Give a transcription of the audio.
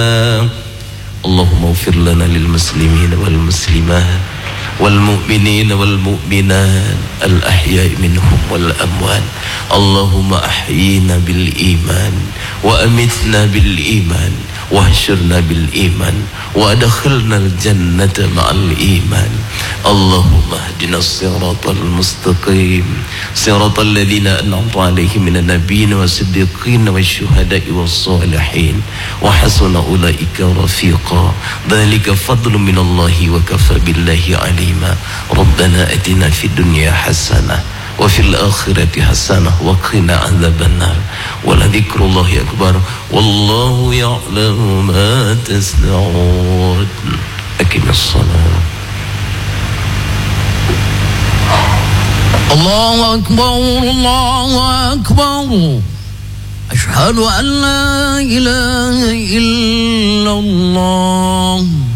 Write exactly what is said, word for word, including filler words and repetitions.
اللهم اغفر لنا للمسلمين والمسلمات والمؤمنين والمؤمنات الأحياء منهم والأموات. اللهم أحيينا بالإيمان وأمتنا بالإيمان واحشرنا بالإيمان وأدخلنا الجنة مع الإيمان. اللهم اهدنا الصراط المستقيم صراط الذين أنعمت عليهم من النبيين والصديقين والشهداء والصالحين وحسن أولئك رفيقا. ذلك فضل من الله وكفى بالله عليما. ربنا أتنا في الدنيا حسنة وفي الآخرة حسنة وقنا عذاب النار. ولذكر الله أكبر والله يعلم ما تصنعون. أقم الصلاة. الله أكبر الله أكبر أشهد أن لا إله إلا الله